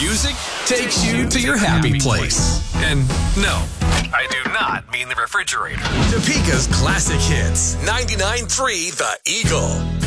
music takes you to your happy place. And no, I do not mean the refrigerator. Topeka's classic hits. 99.3 The Eagle.